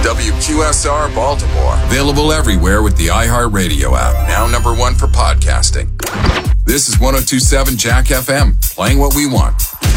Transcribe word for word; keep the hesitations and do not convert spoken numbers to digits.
W Q S R Baltimore. Available everywhere with the iHeartRadio app. Now number one for podcasting. This is one oh two point seven Jack F M, playing what we want.